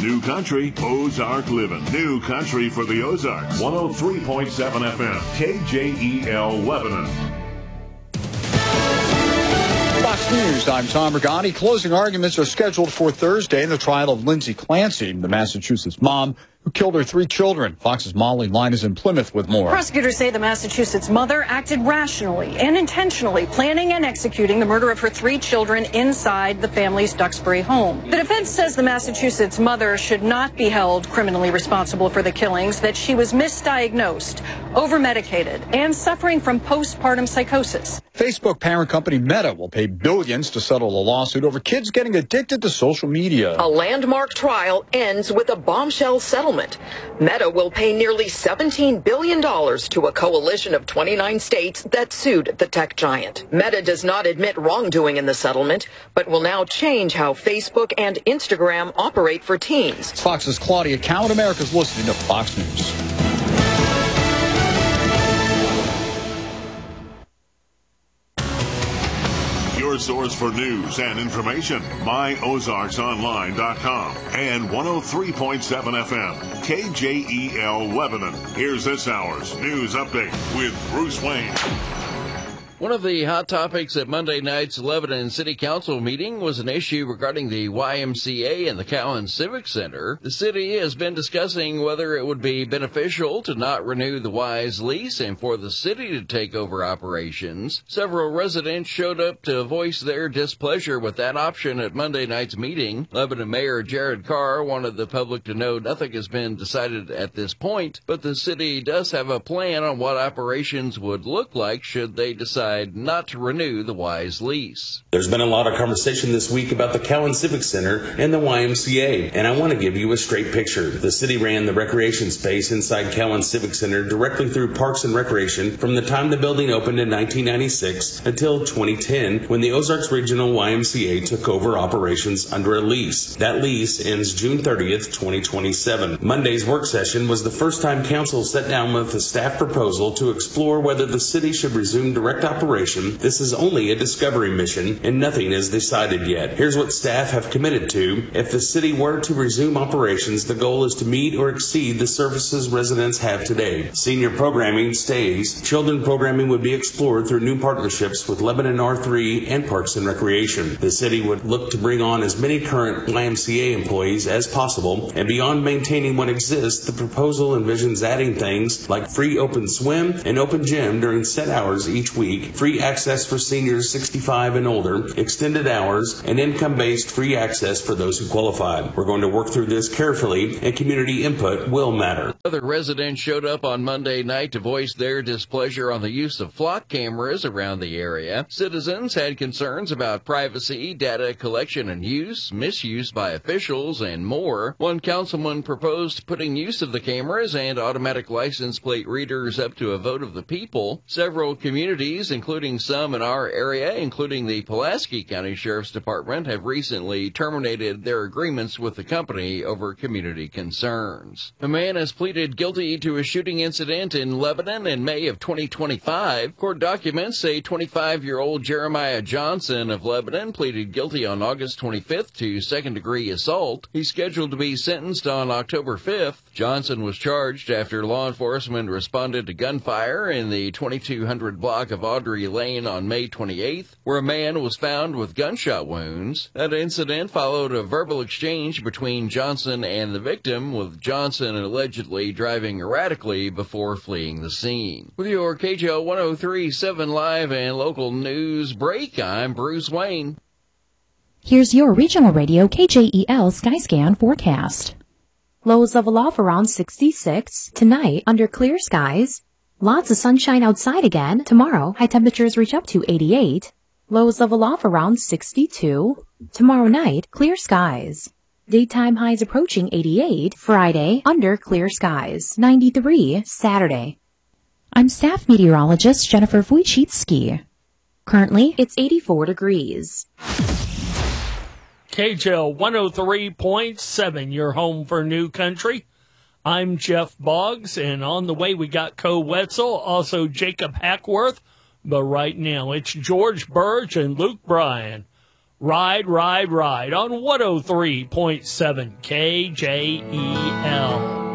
New Country, Ozark Living. New Country for the Ozarks. 103.7 FM, KJEL Lebanon. Fox News, I'm Tom Regani. Closing arguments are scheduled for Thursday in the trial of Lindsay Clancy, the Massachusetts mom who killed her 3 children. Fox's Molly Line is in Plymouth with more. Prosecutors say the Massachusetts mother acted rationally and intentionally, planning and executing the murder of her 3 children inside the family's Duxbury home. The defense says the Massachusetts mother should not be held criminally responsible for the killings, that she was misdiagnosed, over-medicated, and suffering from postpartum psychosis. Facebook parent company Meta will pay billions to settle a lawsuit over kids getting addicted to social media. A landmark trial ends with a bombshell settlement. Meta will pay nearly $17 billion to a coalition of 29 states that sued the tech giant. Meta does not admit wrongdoing in the settlement, but will now change how Facebook and Instagram operate for teens. Fox's Claudia Coward, America's listening to Fox News. Your source for news and information, myozarksonline.com and 103.7 FM, KJEL Lebanon. Here's this hour's news update with Bruce Wayne. One of the hot topics at Monday night's Lebanon City Council meeting was an issue regarding the YMCA and the Cowan Civic Center. The city has been discussing whether it would be beneficial to not renew the Y's lease and for the city to take over operations. Several residents showed up to voice their displeasure with that option at Monday night's meeting. Lebanon Mayor Jared Carr wanted the public to know nothing has been decided at this point, but the city does have a plan on what operations would look like should they decide not to renew the Y's lease. There's been a lot of conversation this week about the Cowan Civic Center and the YMCA, and I want to give you a straight picture. The city ran the recreation space inside Cowan Civic Center directly through Parks and Recreation from the time the building opened in 1996 until 2010, when the Ozarks Regional YMCA took over operations under a lease. That lease ends June 30th, 2027. Monday's work session was the first time council sat down with a staff proposal to explore whether the city should resume direct operation. This is only a discovery mission, and nothing is decided yet. Here's what staff have committed to. If the city were to resume operations, the goal is to meet or exceed the services residents have today. Senior programming stays. Children programming would be explored through new partnerships with Lebanon R3 and Parks and Recreation. The city would look to bring on as many current YMCA employees as possible, and beyond maintaining what exists, the proposal envisions adding things like free open swim and open gym during set hours each week, free access for seniors 65 and older, extended hours, and income-based free access for those who qualify. We're going to work through this carefully, and community input will matter. Other residents showed up on Monday night to voice their displeasure on the use of flock cameras around the area. Citizens had concerns about privacy, data collection and use, misuse by officials, and more. One councilman proposed putting use of the cameras and automatic license plate readers up to a vote of the people. Several communities, including some in our area, including the Pulaski County Sheriff's Department, have recently terminated their agreements with the company over community concerns. A man has pleaded guilty to a shooting incident in Lebanon in May of 2025. Court documents say 25-year-old Jeremiah Johnson of Lebanon pleaded guilty on August 25th to second-degree assault. He's scheduled to be sentenced on October 5th. Johnson was charged after law enforcement responded to gunfire in the 2200 block of Audrey Lane on May 28th, where a man was found with gunshot wounds. That incident followed a verbal exchange between Johnson and the victim, with Johnson allegedly driving erratically before fleeing the scene. With your KJO 103.7 live and local news break, I'm Bruce Wayne. Here's your regional radio KJEL Skyscan forecast. Lows level off around 66. Tonight, under clear skies. Lots of sunshine outside again. Tomorrow, high temperatures reach up to 88. Lows level off around 62. Tomorrow night, clear skies. Daytime highs approaching 88. Friday, under clear skies. 93 Saturday. I'm staff meteorologist Jennifer Wojcicki. Currently, it's 84 degrees. KJL 103.7, your home for New Country. I'm Jeff Boggs, and on the way we got Co Wetzel, also Jacob Hackworth. But right now, it's George Burge and Luke Bryan. Ride, Ride, Ride on 103.7 KJEL.